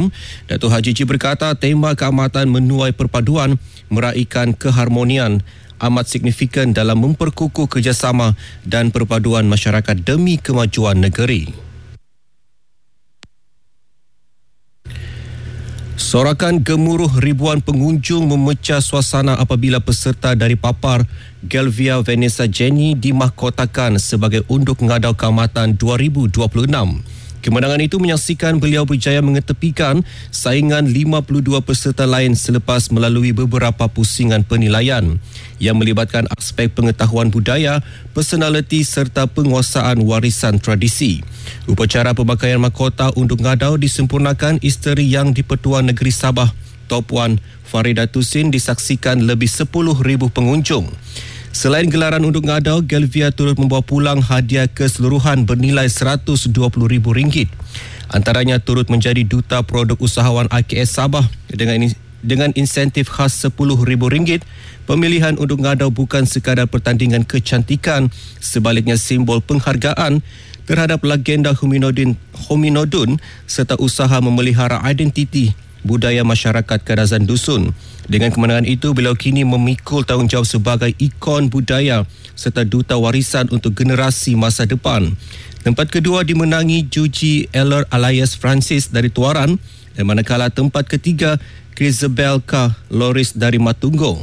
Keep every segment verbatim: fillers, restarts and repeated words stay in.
enam, Datuk Haji Ji berkata tema keamatan menuai perpaduan meraihkan keharmonian amat signifikan dalam memperkukuh kerjasama dan perpaduan masyarakat demi kemajuan negeri. Sorakan gemuruh ribuan pengunjung memecah suasana apabila peserta dari papar Gelvia Vanessa Jenny dimahkotakan sebagai unduk ngadau keamatan dua ribu dua puluh enam. Kemenangan itu menyaksikan beliau berjaya mengetepikan saingan lima puluh dua peserta lain selepas melalui beberapa pusingan penilaian yang melibatkan aspek pengetahuan budaya, personaliti serta penguasaan warisan tradisi. Upacara pemakaian mahkota unduk ngadau disempurnakan isteri Yang di-Pertuan Negeri Sabah, Top Wan Farida Tusin disaksikan lebih sepuluh ribu pengunjung. Selain gelaran unduk ngadau, Gelvia turut membawa pulang hadiah keseluruhan bernilai seratus dua puluh ribu ringgit. Antaranya turut menjadi duta produk usahawan I K S Sabah dengan dengan insentif khas sepuluh ribu ringgit. Pemilihan unduk ngadau bukan sekadar pertandingan kecantikan, sebaliknya simbol penghargaan terhadap legenda hominodin, hominodun serta usaha memelihara identiti budaya masyarakat Kadazan Dusun. Dengan kemenangan itu, beliau kini memikul tanggungjawab sebagai ikon budaya serta duta warisan untuk generasi masa depan. Tempat kedua dimenangi Juji Eller Alias Francis dari Tuaran dan manakala tempat ketiga Chrisabel K. Loris dari Matunggong.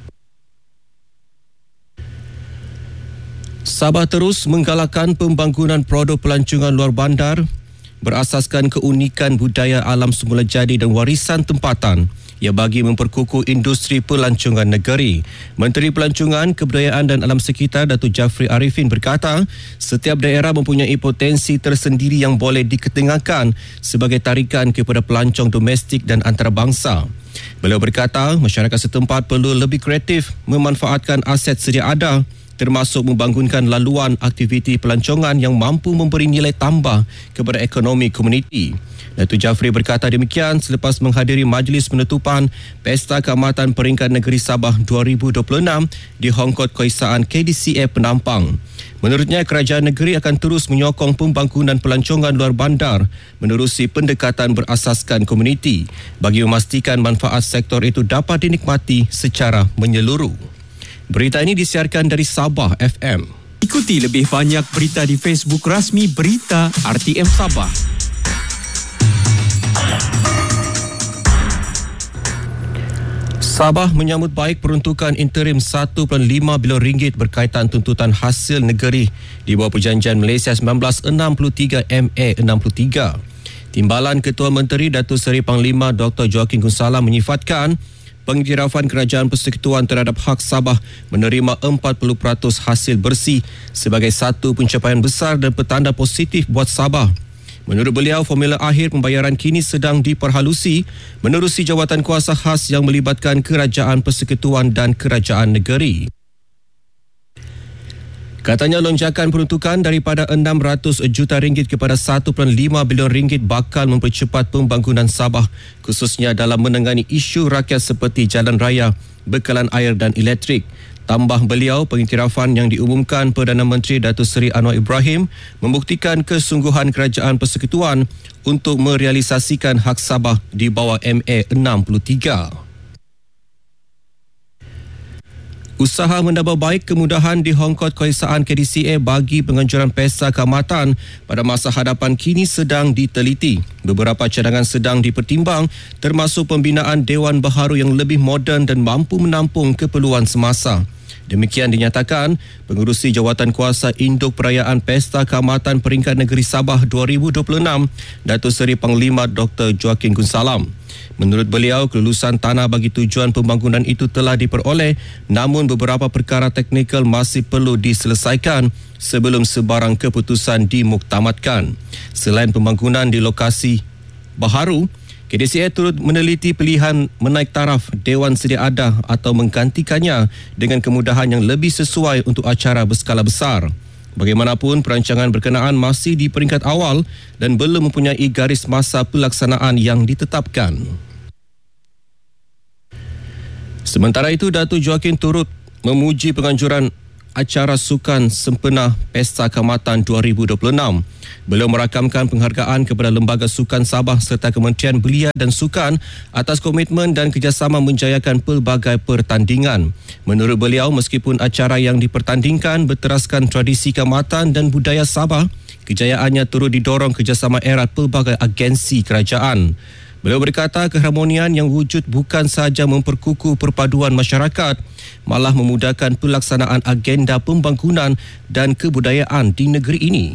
Sabah terus menggalakkan pembangunan produk pelancongan luar bandar berasaskan keunikan budaya alam semula jadi dan warisan tempatan ia bagi memperkukuh industri pelancongan negeri. Menteri Pelancongan, Kebudayaan dan Alam Sekitar Datuk Jafri Arifin berkata, setiap daerah mempunyai potensi tersendiri yang boleh diketengahkan sebagai tarikan kepada pelancong domestik dan antarabangsa. Beliau berkata, masyarakat setempat perlu lebih kreatif memanfaatkan aset sedia ada, termasuk membangunkan laluan aktiviti pelancongan yang mampu memberi nilai tambah kepada ekonomi komuniti. Datuk Jafri berkata demikian selepas menghadiri majlis penutupan Pesta Keamatan Peringkat Negeri Sabah dua ribu dua puluh enam di Hongkot Keisaan K D C A Penampang. Menurutnya, kerajaan negeri akan terus menyokong pembangunan pelancongan luar bandar menerusi pendekatan berasaskan komuniti bagi memastikan manfaat sektor itu dapat dinikmati secara menyeluruh. Berita ini disiarkan dari Sabah F M. Ikuti lebih banyak berita di Facebook rasmi Berita R T M Sabah. Sabah menyambut baik peruntukan interim satu perpuluhan lima bilion ringgit berkaitan tuntutan hasil negeri di bawah Perjanjian Malaysia seribu sembilan ratus enam puluh tiga M A enam puluh tiga. Timbalan Ketua Menteri Datuk Seri Panglima Doktor Joaquin Gunsalam menyifatkan pengiktirafan Kerajaan Persekutuan terhadap hak Sabah menerima empat puluh peratus hasil bersih sebagai satu pencapaian besar dan petanda positif buat Sabah. Menurut beliau, formula akhir pembayaran kini sedang diperhalusi menerusi jawatan kuasa khas yang melibatkan Kerajaan Persekutuan dan Kerajaan Negeri. Katanya lonjakan peruntukan daripada enam ratus juta ringgit kepada satu perpuluhan lima bilion ringgit bakal mempercepat pembangunan Sabah, khususnya dalam menangani isu rakyat seperti jalan raya, bekalan air dan elektrik. Tambah beliau, pengiktirafan yang diumumkan Perdana Menteri Datuk Seri Anwar Ibrahim membuktikan kesungguhan Kerajaan Persekutuan untuk merealisasikan hak Sabah di bawah M A enam puluh tiga. Usaha menambah baik kemudahan di Hongkot Keisaan K D C A bagi penganjuran Pesta Keamatan pada masa hadapan kini sedang diteliti. Beberapa cadangan sedang dipertimbang termasuk pembinaan Dewan Baharu yang lebih moden dan mampu menampung keperluan semasa. Demikian dinyatakan Pengerusi Jawatan Kuasa Induk Perayaan Pesta Keamatan Peringkat Negeri Sabah dua ribu dua puluh enam, Datuk Seri Panglima Doktor Joaquin Gunsalam. Menurut beliau, kelulusan tanah bagi tujuan pembangunan itu telah diperoleh, namun beberapa perkara teknikal masih perlu diselesaikan sebelum sebarang keputusan dimuktamadkan. Selain pembangunan di lokasi baharu, K D C A turut meneliti pilihan menaik taraf Dewan Sedia Ada atau menggantikannya dengan kemudahan yang lebih sesuai untuk acara berskala besar. Bagaimanapun, perancangan berkenaan masih di peringkat awal dan belum mempunyai garis masa pelaksanaan yang ditetapkan. Sementara itu, Datuk Joaquin turut memuji penganjuran acara sukan sempena Pesta Kaamatan dua ribu dua puluh enam. Beliau merakamkan penghargaan kepada Lembaga Sukan Sabah serta Kementerian Belia dan Sukan atas komitmen dan kerjasama menjayakan pelbagai pertandingan. Menurut beliau, meskipun acara yang dipertandingkan berteraskan tradisi kaamatan dan budaya Sabah, kejayaannya turut didorong kerjasama erat pelbagai agensi kerajaan. Beliau berkata keharmonian yang wujud bukan sahaja memperkukuh perpaduan masyarakat, malah memudahkan pelaksanaan agenda pembangunan dan kebudayaan di negeri ini.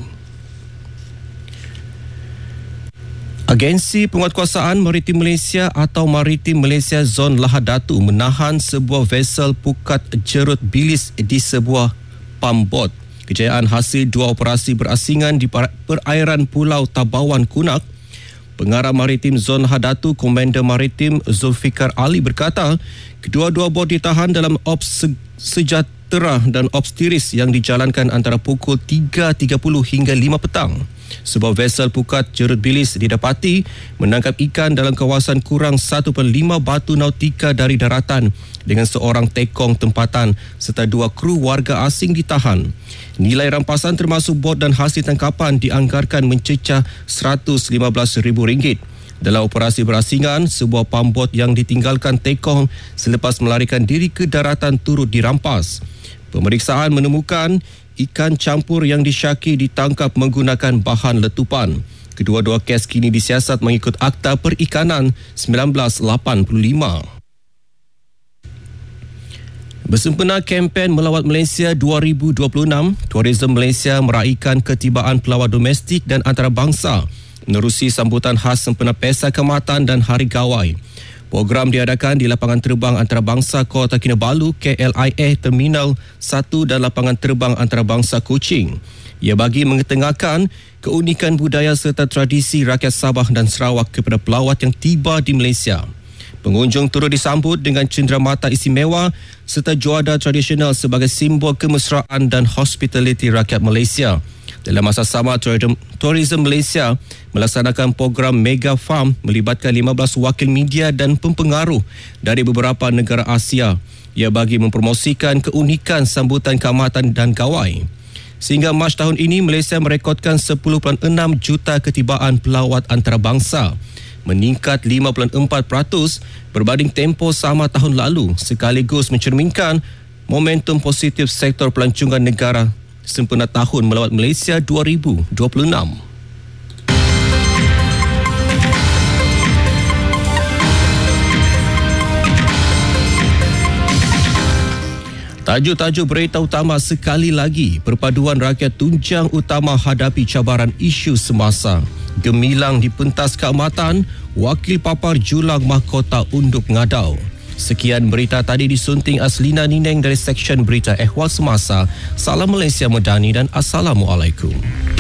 Agensi Penguatkuasaan Maritim Malaysia atau Maritim Malaysia Zon Lahad Datu menahan sebuah vesel pukat Jerut Bilis di sebuah pambot. Kejayaan hasil dua operasi berasingan di perairan Pulau Tabawan Kunak. Pengarah Maritim Zon Lahad Datu, Komander Maritim Zulfikar Ali berkata, kedua-dua bot ditahan dalam ops sejahtera dan ops tiris yang dijalankan antara pukul tiga tiga puluh hingga lima petang. Sebuah vesel pukat Jerut Bilis didapati menangkap ikan dalam kawasan kurang satu perpuluhan lima batu nautika dari daratan dengan seorang tekong tempatan serta dua kru warga asing ditahan. Nilai rampasan termasuk bot dan hasil tangkapan dianggarkan mencecah seratus lima belas ribu ringgit. Dalam operasi berasingan, sebuah pambot yang ditinggalkan tekong selepas melarikan diri ke daratan turut dirampas. Pemeriksaan menemukan ikan campur yang disyaki ditangkap menggunakan bahan letupan. Kedua-dua kes kini disiasat mengikut Akta Perikanan seribu sembilan ratus lapan puluh lima. Bersempena kempen Melawat Malaysia dua ribu dua puluh enam, Tourism Malaysia meraihkan ketibaan pelawat domestik dan antarabangsa menerusi sambutan khas sempena Pesta Kaamatan dan Hari Gawai. Program diadakan di lapangan terbang antarabangsa Kota Kinabalu K L I A Terminal satu dan lapangan terbang antarabangsa Kuching. Ia bagi mengetengahkan keunikan budaya serta tradisi rakyat Sabah dan Sarawak kepada pelawat yang tiba di Malaysia. Pengunjung turut disambut dengan cenderamata istimewa serta juada tradisional sebagai simbol kemesraan dan hospitality rakyat Malaysia. Dalam masa sama, Tourism Malaysia melaksanakan program Mega Farm melibatkan lima belas wakil media dan pempengaruh dari beberapa negara Asia. Ia bagi mempromosikan keunikan sambutan kaamatan dan gawai. Sehingga Mac tahun ini, Malaysia merekodkan sepuluh perpuluhan enam juta ketibaan pelawat antarabangsa, meningkat lima perpuluhan empat peratus berbanding tempoh sama tahun lalu, sekaligus mencerminkan momentum positif sektor pelancongan negara sempena tahun Melawat Malaysia dua ribu dua puluh enam. Tajuk-tajuk berita utama sekali lagi. Perpaduan rakyat tunjang utama hadapi cabaran isu semasa. Gemilang di pentas keamatan, Wakil Papar Julang Mahkota Unduk Ngadau. Sekian berita tadi disunting Aslina Nineng dari Seksyen Berita Ehwal Semasa. Salam Malaysia Medani dan Assalamualaikum.